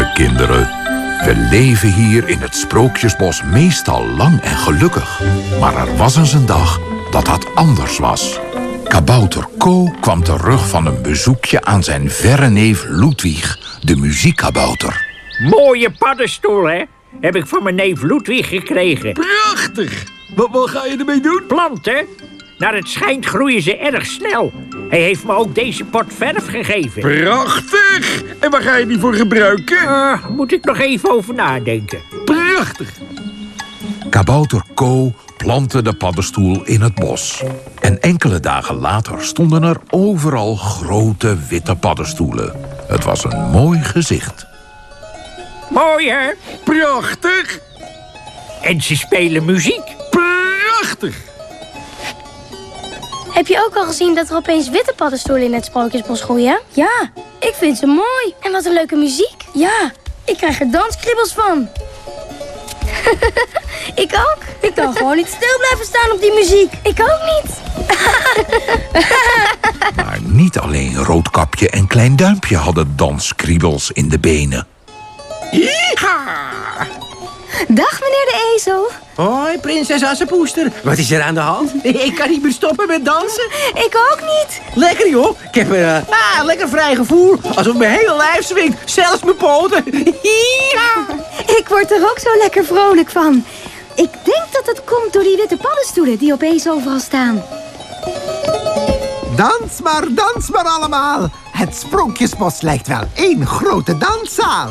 Lieve kinderen, we leven hier in het Sprookjesbos meestal lang en gelukkig. Maar er was eens een dag dat dat anders was. Kabouter Ko kwam terug van een bezoekje aan zijn verre neef Ludwig, de muziekkabouter. Mooie paddenstoel, hè? Heb ik van mijn neef Ludwig gekregen. Prachtig! Wat ga je ermee doen? Planten? Naar het schijnt groeien ze erg snel. Hij heeft me ook deze pot verf gegeven. Prachtig! En waar ga je die voor gebruiken? Moet ik nog even over nadenken. Prachtig! Kabouter Ko plantte de paddenstoel in het bos. En enkele dagen later stonden er overal grote witte paddenstoelen. Het was een mooi gezicht. Mooi, hè? Prachtig! En ze spelen muziek. Prachtig! Heb je ook al gezien dat er opeens witte paddenstoelen in het Sprookjesbos groeien? Ja, ik vind ze mooi. En wat een leuke muziek. Ja, ik krijg er danskriebels van. Ik ook. Ik kan gewoon niet stil blijven staan op die muziek. Ik ook niet. Maar niet alleen Roodkapje en Klein Duimpje hadden danskriebels in de benen. Dag, meneer de ezel. Hoi, prinses Assepoester. Wat is er aan de hand? Ik kan niet meer stoppen met dansen. Ik ook niet. Lekker, joh. Ik heb een lekker vrij gevoel. Alsof mijn hele lijf swingt. Zelfs mijn poten. Ik word er ook zo lekker vrolijk van. Ik denk dat het komt door die witte paddenstoelen die opeens overal staan. Dans maar allemaal. Het Sprookjesbos lijkt wel één grote danszaal.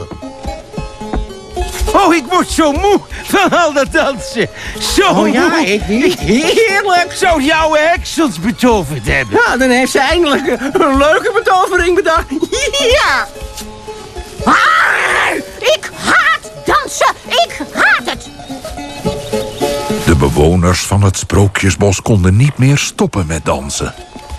Oh, ik word zo moe van al dat dansen. Zo Oh ja, moe. ik niet. Heerlijk. Zou jouw heks ons betoverd hebben? Ja, dan heeft ze eindelijk een leuke betovering bedacht. Ja. Ik haat dansen. Ik haat het. De bewoners van het Sprookjesbos konden niet meer stoppen met dansen.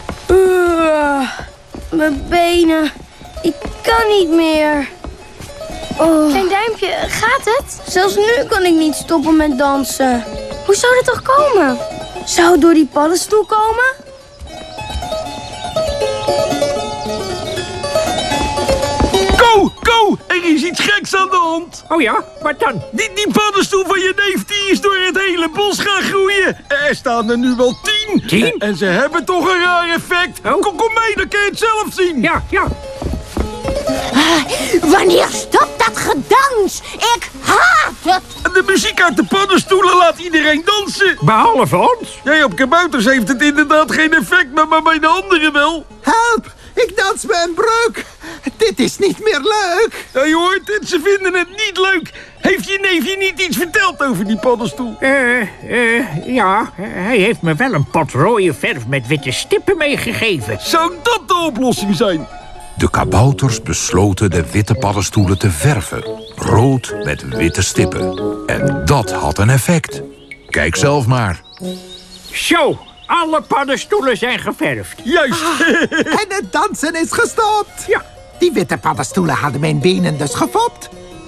Mijn benen. Ik kan niet meer. Klein Duimpje, gaat het? Zelfs nu kan ik niet stoppen met dansen. Hoe zou dit toch komen? Zou het door die paddenstoel komen? Ko, er is iets geks aan de hand. Oh ja, wat dan? Die paddenstoel van je neef die is door het hele bos gaan groeien. Er staan er nu wel 10. 10? En ze hebben toch een raar effect. Oh. Kom mee, dan kun je het zelf zien. Ja. Wanneer stopt dat gedans? Ik haat het. En de muziek uit de paddenstoelen laat iedereen dansen. Behalve ons. Nee, op kabouters heeft het inderdaad geen effect, maar bij de anderen wel. Help, ik dans me een breuk. Dit is niet meer leuk. Ja, je hoort het, ze vinden het niet leuk. Heeft je neefje niet iets verteld over die paddenstoel? Ja, hij heeft me wel een pot rode verf met witte stippen meegegeven. Zou dat de oplossing zijn? De kabouters besloten de witte paddenstoelen te verven. Rood met witte stippen. En dat had een effect. Kijk zelf maar. Zo, alle paddenstoelen zijn geverfd. Juist. En het dansen is gestopt. Ja. Die witte paddenstoelen hadden mijn benen dus gefopt.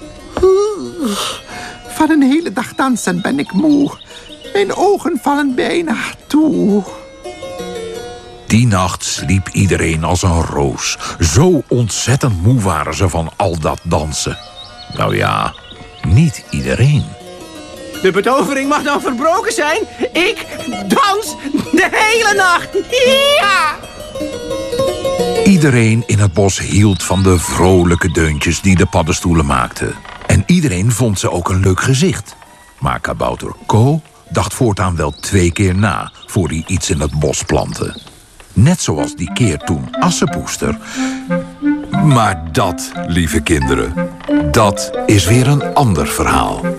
Van een hele dag dansen ben ik moe. Mijn ogen vallen bijna toe. Die nacht sliep iedereen als een roos. Zo ontzettend moe waren ze van al dat dansen. Nou ja, niet iedereen. De betovering mag dan verbroken zijn. Ik dans de hele nacht. Ja! Iedereen in het bos hield van de vrolijke deuntjes die de paddenstoelen maakten. En iedereen vond ze ook een leuk gezicht. Maar kabouter Ko dacht voortaan wel 2 keer na voor hij iets in het bos plantte. Net zoals die keer toen Assepoester. Maar dat, lieve kinderen, dat is weer een ander verhaal.